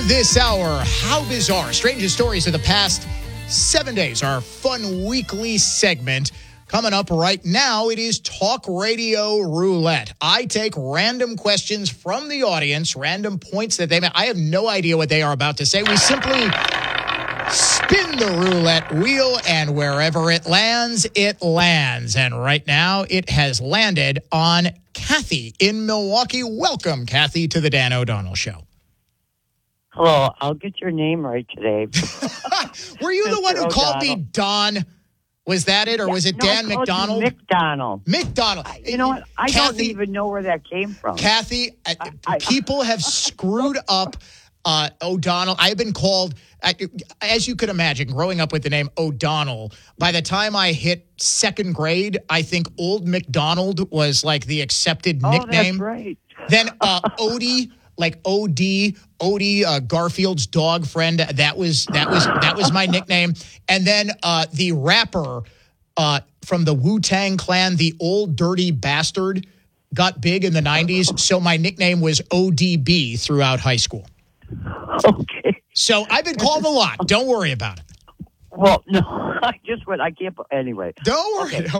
this hour, how bizarre, strangest stories of the past 7 days, our fun weekly segment. Coming up right now, it is Talk Radio Roulette. I take random questions from the audience, random points that they make. I have no idea what they are about to say. We simply spin the roulette wheel, and wherever it lands, it lands. And right now, it has landed on Kathy in Milwaukee. Welcome, Kathy, to the Dan O'Donnell Show. Hello, I'll get your name right today. Were you the one who called me Don? Was that it, or was it Dan McDonald? McDonald. McDonald. You know what? I Kathy, don't even know where that came from. Kathy, people have screwed up O'Donnell. I've been called, as you could imagine, growing up with the name O'Donnell, by the time I hit second grade, I think Old McDonald was like the accepted nickname. That's right. Then Odie, like Odie, Garfield's dog friend. That was my nickname. And then the rapper from the Wu-Tang Clan, the Old Dirty Bastard, got big in the 90s. So my nickname was ODB throughout high school. Okay. So I've been called a lot. Don't worry about it. Well, no, I can't. Anyway. Don't worry. Okay.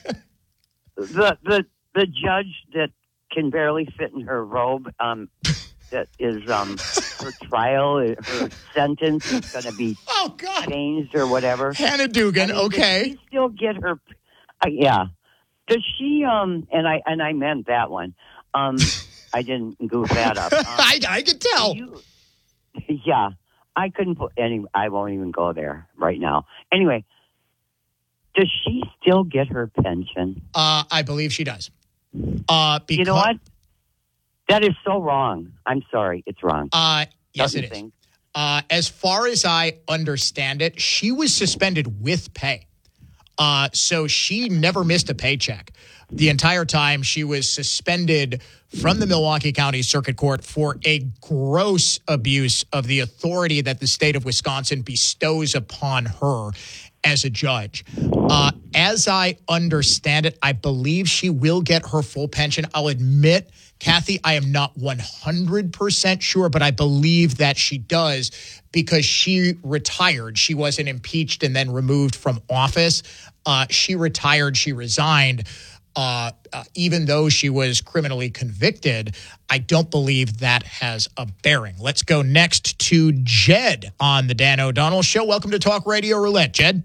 The judge that can barely fit in her robe, that is her trial, her sentence is going to be changed or whatever. Hannah Dugan, okay. Does she still get her? Yeah. Does she? And I meant that one. I didn't goof that up. I could tell. Yeah, I couldn't put any. I won't even go there right now. Anyway, does she still get her pension? I believe she does. Because, you know what? That is so wrong. I'm sorry, it's wrong. Yes, it is. As far as I understand it, she was suspended with pay. So she never missed a paycheck. The entire time she was suspended from the Milwaukee County Circuit Court for a gross abuse of the authority that the state of Wisconsin bestows upon her as a judge. As I understand it, I believe she will get her full pension. I'll admit, Kathy, I am not 100% sure, but I believe that she does because she retired. She wasn't impeached and then removed from office. She retired. She resigned. Even though she was criminally convicted, I don't believe that has a bearing. Let's go next to Jed on the Dan O'Donnell Show. Welcome to Talk Radio Roulette, Jed.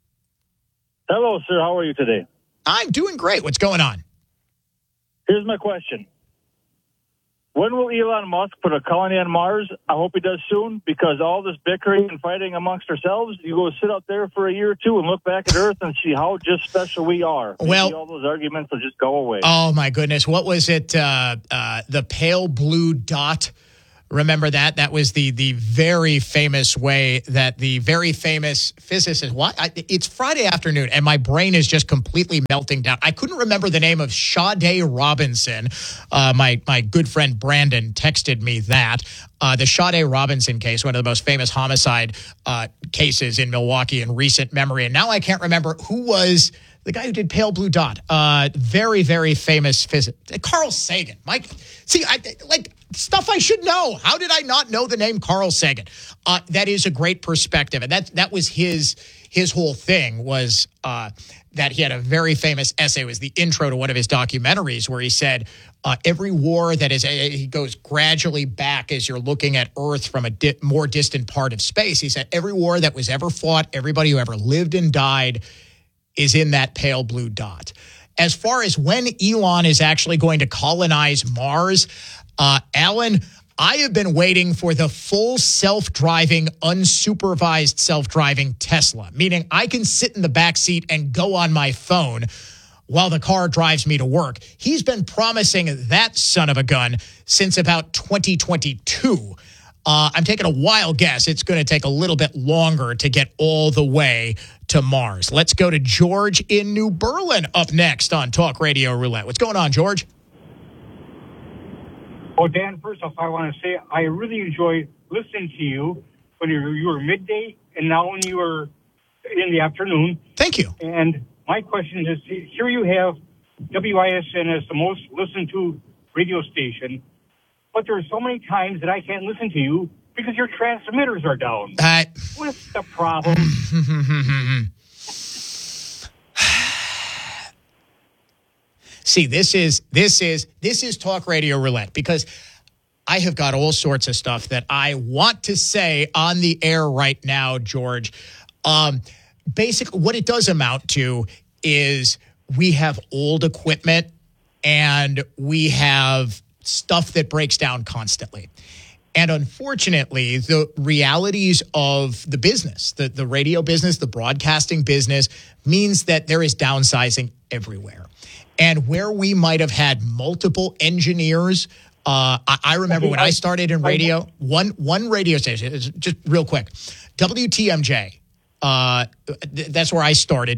Hello, sir. How are you today? I'm doing great. What's going on? Here's my question. When will Elon Musk put a colony on Mars? I hope he does soon, because all this bickering and fighting amongst ourselves, you go sit out there for a year or two and look back at Earth and see how just special we are. Maybe all those arguments will just go away. Oh, my goodness. What was it? The pale blue dot. Remember that? That was the very famous way that the very famous physicist. It's Friday afternoon, and my brain is just completely melting down. I couldn't remember the name of Sade Robinson. My good friend Brandon texted me that. The Sade Robinson case, one of the most famous homicide cases in Milwaukee in recent memory. And now I can't remember who was the guy who did Pale Blue Dot. Very, very famous physicist. Carl Sagan. Stuff I should know. How did I not know the name Carl Sagan? That is a great perspective. And that was his whole thing was that he had a very famous essay. It was the intro to one of his documentaries where he said, every war that is, he goes gradually back as you're looking at Earth from a more distant part of space. He said, every war that was ever fought, everybody who ever lived and died is in that pale blue dot. As far as when Elon is actually going to colonize Mars, Alan, I have been waiting for the full self-driving, unsupervised self-driving Tesla, meaning I can sit in the back seat and go on my phone while the car drives me to work. He's been promising that son of a gun since about 2022. I'm taking a wild guess. It's going to take a little bit longer to get all the way to Mars. Let's go to George in New Berlin up next on Talk Radio Roulette. What's going on, George? Well, Dan, first off, I want to say I really enjoy listening to you when you were midday and now when you are in the afternoon. Thank you. And my question is, here you have WISN as the most listened to radio station, but there are so many times that I can't listen to you because your transmitters are down. What's the problem? See, this is Talk Radio Roulette, because I have got all sorts of stuff that I want to say on the air right now, George. Basically, what it does amount to is we have old equipment and we have stuff that breaks down constantly. And unfortunately, the realities of the business, the radio business, the broadcasting business, means that there is downsizing everywhere. And where we might have had multiple engineers, I remember when I started in radio, one radio station, just real quick, WTMJ, that's where I started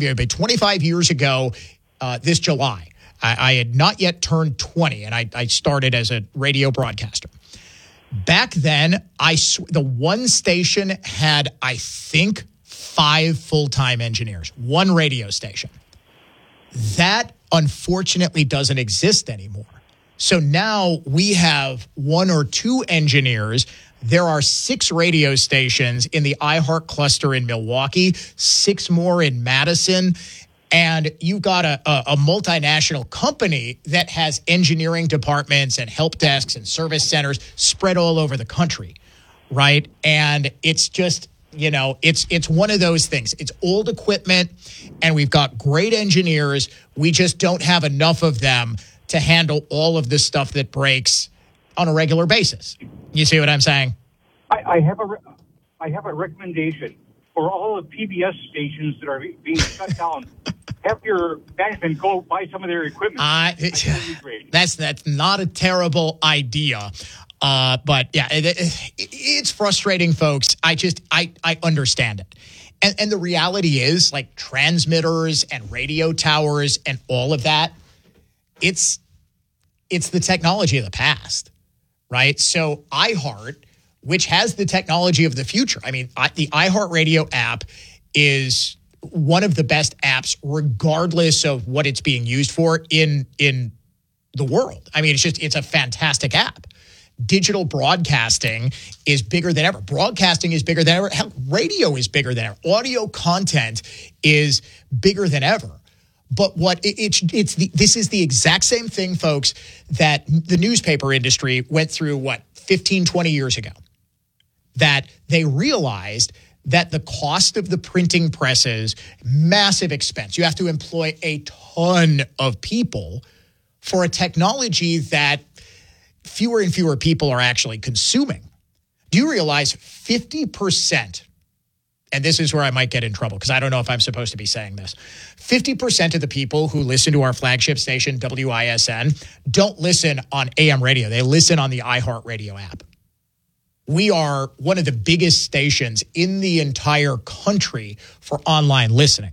25 years ago this July. I had not yet turned 20, and I started as a radio broadcaster. Back then, the one station had, I think, 5 full-time engineers, one radio station. That, unfortunately, doesn't exist anymore. So now we have 1 or 2 engineers. There are 6 radio stations in the iHeart cluster in Milwaukee, 6 more in Madison. And you've got a multinational company that has engineering departments and help desks and service centers spread all over the country, right? And it's just, it's one of those things. It's old equipment, and we've got great engineers. We just don't have enough of them to handle all of the stuff that breaks on a regular basis. You see what I'm saying? I have a recommendation for all the PBS stations that are being shut down. Have your management go buy some of their equipment. That's not a terrible idea. But yeah, it's frustrating, folks. I understand it. And the reality is, like, transmitters and radio towers and all of that, it's the technology of the past, right? So iHeart, which has the technology of the future. I mean, the iHeartRadio app is one of the best apps, regardless of what it's being used for in the world. I mean, it's a fantastic app. Digital broadcasting is bigger than ever. Broadcasting is bigger than ever. Hell, radio is bigger than ever. Audio content is bigger than ever. But this is the exact same thing, folks, that the newspaper industry went through, 15, 20 years ago, that they realized that the cost of the printing presses, massive expense. You have to employ a ton of people for a technology that fewer and fewer people are actually consuming. Do you realize 50%, and this is where I might get in trouble because I don't know if I'm supposed to be saying this, 50% of the people who listen to our flagship station, WISN, don't listen on AM radio. They listen on the iHeartRadio app. We are one of the biggest stations in the entire country for online listening.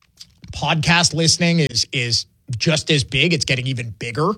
Podcast listening is just as big. It's getting even bigger.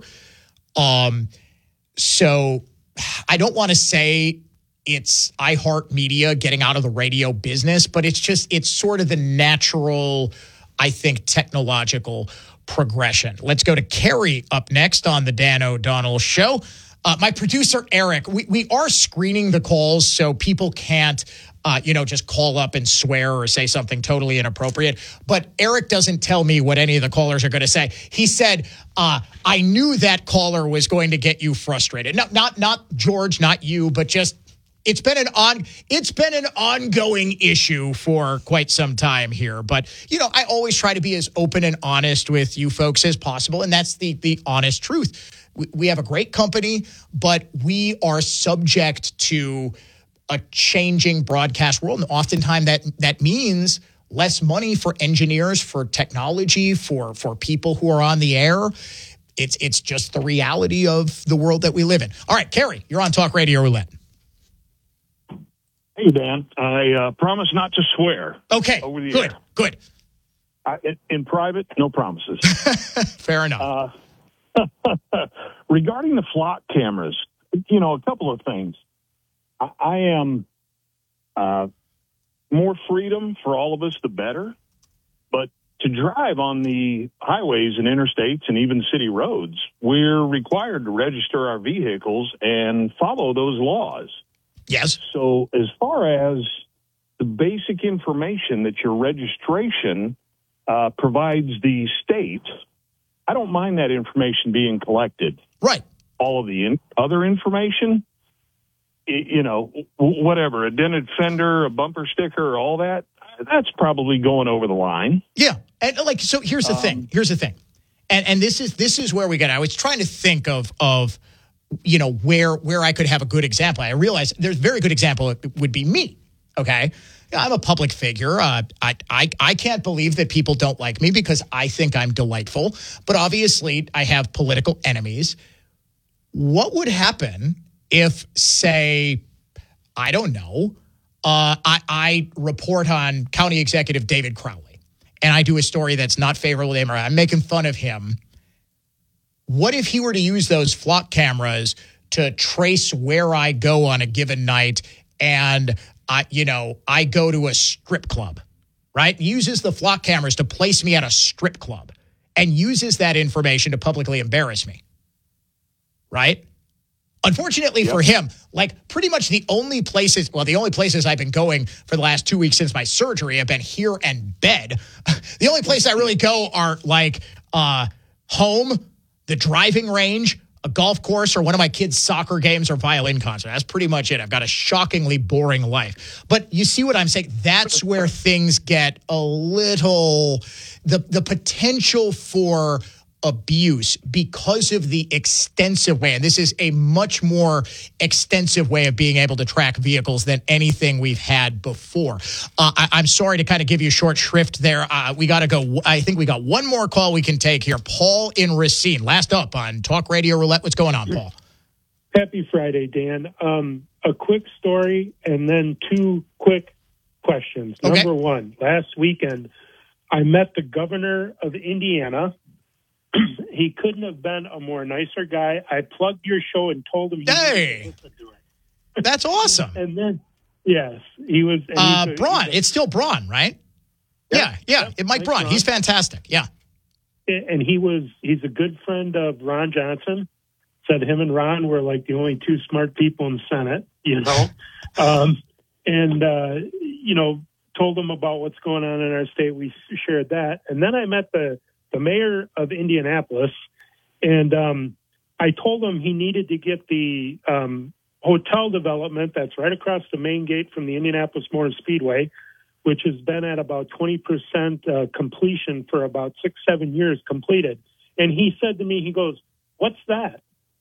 So I don't want to say it's iHeartMedia getting out of the radio business, but it's sort of the natural, I think, technological progression. Let's go to Carrie up next on the Dan O'Donnell Show. My producer, Eric, we are screening the calls so people can't, just call up and swear or say something totally inappropriate. But Eric doesn't tell me what any of the callers are going to say. He said, I knew that caller was going to get you frustrated. No, not George, not you, but just it's been an ongoing issue for quite some time here. But, I always try to be as open and honest with you folks as possible. And that's the honest truth. We have a great company, but we are subject to a changing broadcast world. And oftentimes that means less money for engineers, for technology, for people who are on the air. It's just the reality of the world that we live in. All right, Carrie, you're on Talk Radio Roulette. Hey, Dan. I promise not to swear. Okay, over the good, air. Good. In private, no promises. Fair enough. Regarding the flock cameras, a couple of things. I am more freedom for all of us, the better. But to drive on the highways and interstates and even city roads, we're required to register our vehicles and follow those laws. Yes. So as far as the basic information that your registration provides the state, I don't mind that information being collected. Right. All of the other information, whatever, a dented fender, a bumper sticker, all that, that's probably going over the line. Yeah. And so here's the thing. And this is where we got. I was trying to think of where I could have a good example. I realized there's a very good example. It would be me. Okay. I'm a public figure. I can't believe that people don't like me because I think I'm delightful. But obviously, I have political enemies. What would happen if, say, I don't know, I report on County Executive David Crowley, and I do a story that's not favorable to him, or I'm making fun of him? What if he were to use those flock cameras to trace where I go on a given night, and I go to a strip club, right? Uses the flock cameras to place me at a strip club and uses that information to publicly embarrass me, right? Unfortunately for him, pretty much the only places I've been going for the last 2 weeks since my surgery have been here and bed. The only place I really go are home, the driving range, a golf course, or one of my kids' soccer games or violin concert. That's pretty much it. I've got a shockingly boring life. But you see what I'm saying? That's where things get a little, the potential for abuse because of the extensive way. And this is a much more extensive way of being able to track vehicles than anything we've had before. I'm sorry to kind of give you short shrift there. We got to go. I think we got one more call we can take here. Paul in Racine, last up on Talk Radio Roulette. What's going on, Paul? Happy Friday, Dan. A quick story and then two quick questions. Okay. Number one, last weekend, I met the governor of Indiana. He couldn't have been a more nicer guy. I plugged your show and told him. Hey, that's awesome. And then, yes, he was. Braun. It's still Braun, right? Yep. Yeah. Mike Braun. Braun. He's fantastic. Yeah. And he's a good friend of Ron Johnson. Said him and Ron were like the only two smart people in the Senate, told him about what's going on in our state. We shared that. And then I met the mayor of Indianapolis, and I told him he needed to get the hotel development that's right across the main gate from the Indianapolis Motor Speedway, which has been at about 20% completion for about 6-7 years completed. And he said to me, he goes, "What's that?"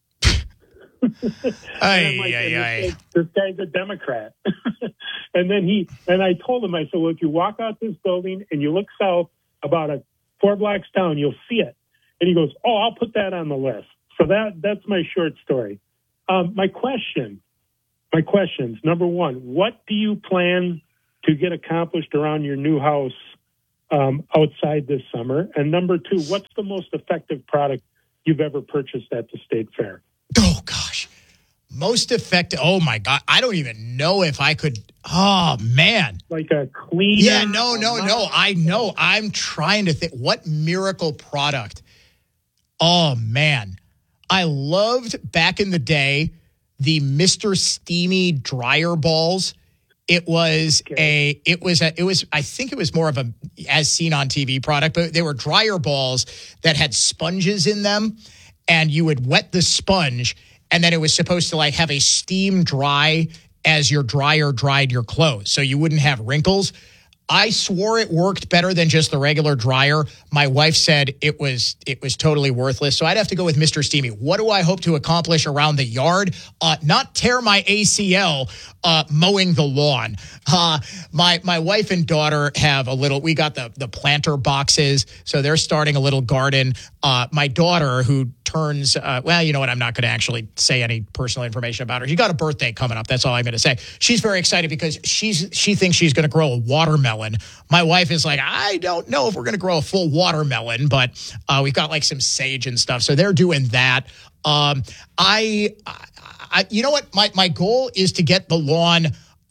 This guy's a Democrat. And I told him, I said, well, if you walk out this building and you look south about 4 blocks down, you'll see it. And he goes, "Oh, I'll put that on the list." So that's my short story. My questions. Number one, what do you plan to get accomplished around your new house outside this summer? And number two, what's the most effective product you've ever purchased at the state fair? Oh, gosh. Most effective. Oh, my God. I don't even know if I could. Oh, man. Like a clean. Yeah, no. I know. I'm trying to think. What miracle product? Oh, man. I loved back in the day the Mr. Steamy dryer balls. I think it was more of a as seen on TV product, but they were dryer balls that had sponges in them, and you would wet the sponge, and then it was supposed to have a steam dry as your dryer dried your clothes, so you wouldn't have wrinkles. I swore it worked better than just the regular dryer. My wife said it was totally worthless. So I'd have to go with Mr. Steamy. What do I hope to accomplish around the yard? Not tear my ACL mowing the lawn. My wife and daughter have we got the planter boxes, so they're starting a little garden. My daughter, who turns, you know what? I'm not going to actually say any personal information about her. She got a birthday coming up. That's all I'm going to say. She's very excited because she thinks she's going to grow a watermelon. My wife is like, I don't know if we're going to grow a full watermelon, but we've got some sage and stuff. So they're doing that. I you know what? My goal is to get the lawn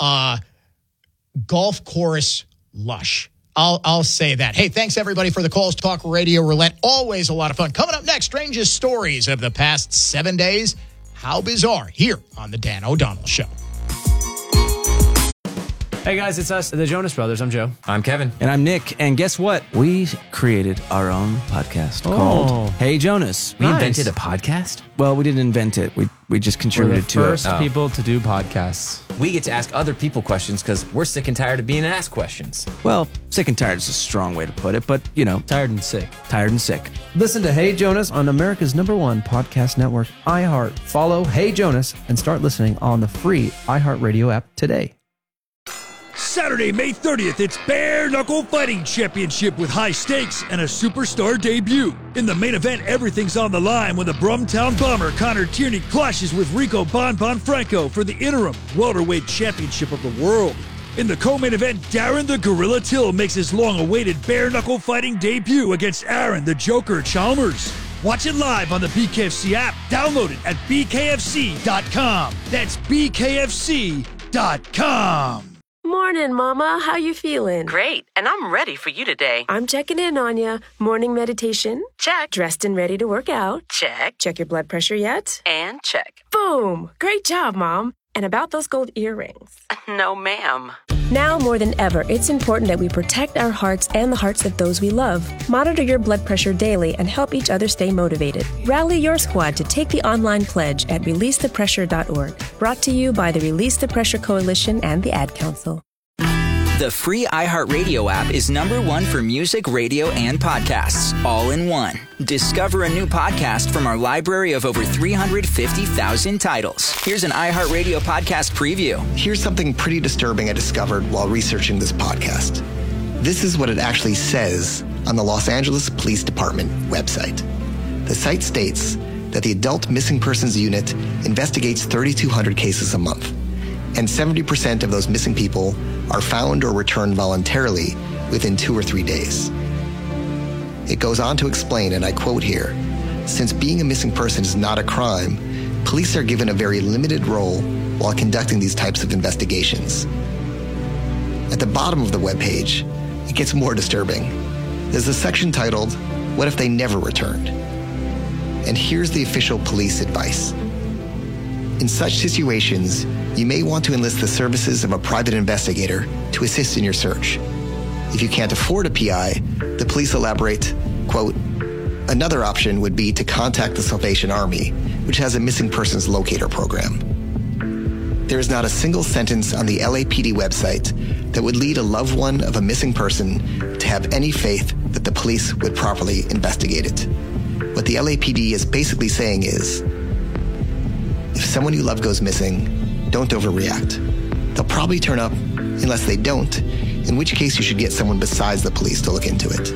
golf course lush. I'll say that. Hey, thanks everybody for the calls. Talk Radio Roulette. Always a lot of fun. Coming up next, strangest stories of the past 7 days. How bizarre, here on the Dan O'Donnell Show. Hey guys, it's us, the Jonas Brothers. I'm Joe. I'm Kevin. And I'm Nick. And guess what? We created our own podcast called Hey Jonas. We invented a podcast? Well, we didn't invent it. We just contributed to it. We're the first people to do podcasts. We get to ask other people questions because we're sick and tired of being asked questions. Well, sick and tired is a strong way to put it, but, you know. Tired and sick. Tired and sick. Listen to Hey Jonas on America's #1 podcast network, iHeart. Follow Hey Jonas and start listening on the free iHeartRadio app today. Saturday, May 30th, it's Bare Knuckle Fighting Championship with high stakes and a superstar debut. In the main event, everything's on the line when the Brumtown Bomber Connor Tierney clashes with Rico Bon Franco for the interim welterweight championship of the world. In the co-main event, Darren the Gorilla Till makes his long-awaited Bare Knuckle Fighting debut against Aaron the Joker Chalmers. Watch it live on the BKFC app. Download it at bkfc.com. That's bkfc.com. Morning, Mama. How you feeling? Great, and I'm ready for you today. I'm checking in on ya. Morning meditation? Check. Dressed and ready to work out? Check. Check your blood pressure yet? And check. Boom! Great job, Mom. And about those gold earrings? No, ma'am. Now more than ever, it's important that we protect our hearts and the hearts of those we love. Monitor your blood pressure daily and help each other stay motivated. Rally your squad to take the online pledge at releasethepressure.org. Brought to you by the Release the Pressure Coalition and the Ad Council. The free iHeartRadio app is #1 for music, radio, and podcasts, all in one. Discover a new podcast from our library of over 350,000 titles. Here's an iHeartRadio podcast preview. Here's something pretty disturbing I discovered while researching this podcast. This is what it actually says on the Los Angeles Police Department website. The site states that the Adult Missing Persons Unit investigates 3,200 cases a month, and 70% of those missing people are found or returned voluntarily within 2 or 3 days. It goes on to explain, and I quote here, "Since being a missing person is not a crime, police are given a very limited role while conducting these types of investigations." At the bottom of the webpage, it gets more disturbing. There's a section titled, "What if they never returned?" And here's the official police advice. In such situations, you may want to enlist the services of a private investigator to assist in your search. If you can't afford a PI, the police elaborate, quote, "Another option would be to contact the Salvation Army, which has a missing persons locator program." There is not a single sentence on the LAPD website that would lead a loved one of a missing person to have any faith that the police would properly investigate it. What the LAPD is basically saying is, if someone you love goes missing, don't overreact. They'll probably turn up unless they don't, in which case you should get someone besides the police to look into it.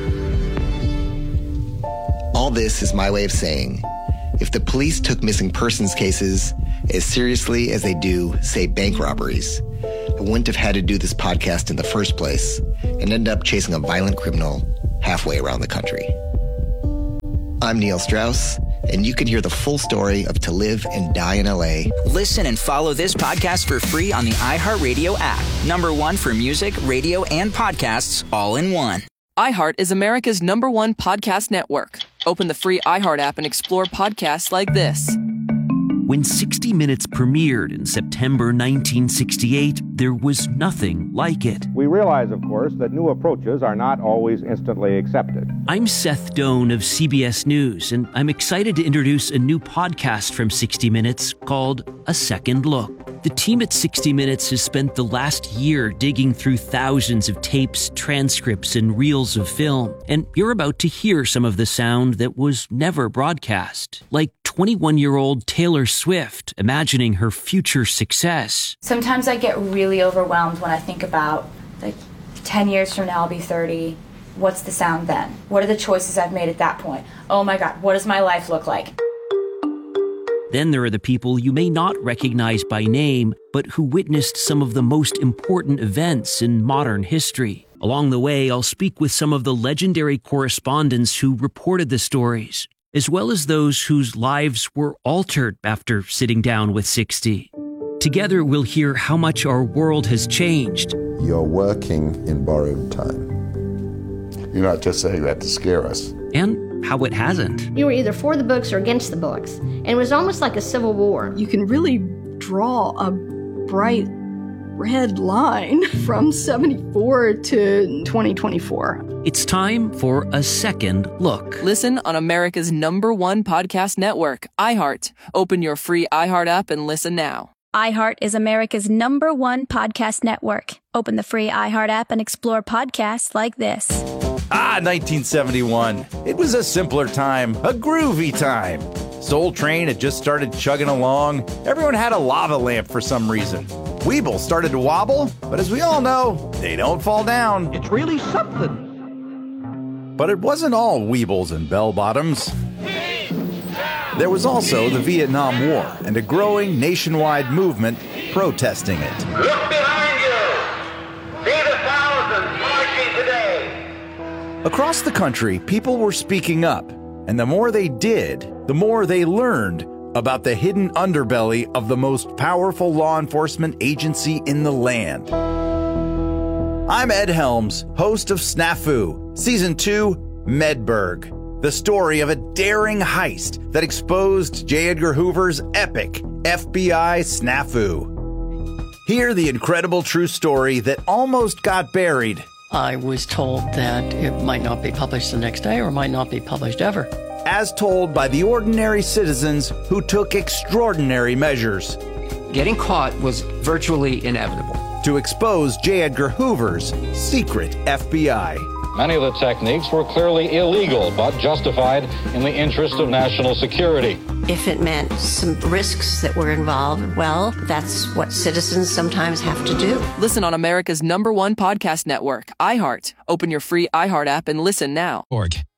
All this is my way of saying, if the police took missing persons cases as seriously as they do, say, bank robberies, I wouldn't have had to do this podcast in the first place and end up chasing a violent criminal halfway around the country. I'm Neil Strauss, and you can hear the full story of To Live and Die in LA. Listen and follow this podcast for free on the iHeartRadio app. #1 for music, radio, and podcasts, all in one. iHeart is America's #1 podcast network. Open the free iHeart app and explore podcasts like this. When 60 Minutes premiered in September 1968, there was nothing like it. We realize, of course, that new approaches are not always instantly accepted. I'm Seth Doan of CBS News, and I'm excited to introduce a new podcast from 60 Minutes called A Second Look. The team at 60 Minutes has spent the last year digging through thousands of tapes, transcripts, and reels of film, and you're about to hear some of the sound that was never broadcast, like 21-year-old Taylor Swift imagining her future success. Sometimes I get really overwhelmed when I think about, 10 years from now I'll be 30. What's the sound then? What are the choices I've made at that point? Oh my God, what does my life look like? Then there are the people you may not recognize by name, but who witnessed some of the most important events in modern history. Along the way, I'll speak with some of the legendary correspondents who reported the stories, as well as those whose lives were altered after sitting down with 60. Together, we'll hear how much our world has changed. You're working in borrowed time. You're not just saying that to scare us. And how it hasn't. You were either for the books or against the books, and it was almost like a civil war. You can really draw a bright red line from 74 to 2024. It's time for a second look. Listen on America's #1 podcast network, iHeart. Open your free iHeart app and listen now. iHeart is America's #1 podcast network. Open the free iHeart app and explore podcasts like this. 1971. It was a simpler time, a groovy time. Soul Train had just started chugging along. Everyone had a lava lamp for some reason. Weeble started to wobble, but as we all know, they don't fall down. It's really something. But it wasn't all Weebles and bell-bottoms. There was also the Vietnam War and a growing nationwide movement protesting it. Look behind you. See the thousands marching today. Across the country, people were speaking up, and the more they did, the more they learned about the hidden underbelly of the most powerful law enforcement agency in the land. I'm Ed Helms, host of Snafu, Season 2, Medberg. The story of a daring heist that exposed J. Edgar Hoover's epic FBI snafu. Hear the incredible true story that almost got buried. I was told that it might not be published the next day or might not be published ever. As told by the ordinary citizens who took extraordinary measures. Getting caught was virtually inevitable. To expose J. Edgar Hoover's secret FBI. Many of the techniques were clearly illegal, but justified in the interest of national security. If it meant some risks that were involved, well, that's what citizens sometimes have to do. Listen on America's #1 podcast network, iHeart. Open your free iHeart app and listen now.